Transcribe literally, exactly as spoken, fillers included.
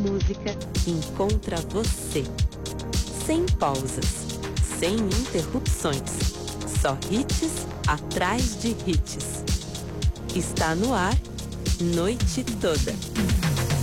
música encontra você. Sem pausas, sem interrupções. Só hits atrás de hits. Está no ar, noite toda.